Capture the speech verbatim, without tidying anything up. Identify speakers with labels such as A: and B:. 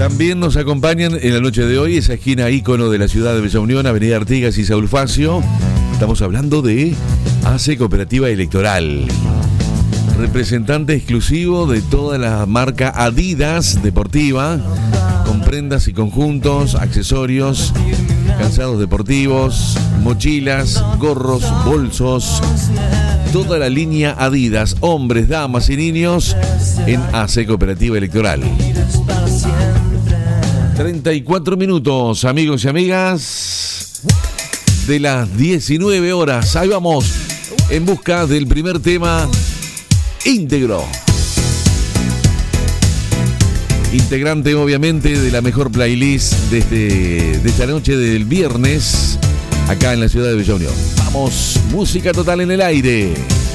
A: También nos acompañan en la noche de hoy esa esquina ícono de la ciudad de Bella Unión, Avenida Artigas y Saúl Facio. Estamos hablando de A C E Cooperativa Electoral, representante exclusivo de toda la marca Adidas deportiva, con prendas y conjuntos, accesorios, calzados deportivos, mochilas, gorros, bolsos, toda la línea Adidas, hombres, damas y niños en A C E Cooperativa Electoral. treinta y cuatro minutos, amigos y amigas, de las diecinueve horas. Ahí vamos, en busca del primer tema íntegro. Integrante, obviamente, de la mejor playlist de, este, de esta noche del viernes, acá en la ciudad de Bella Unión. Vamos, música total en el aire.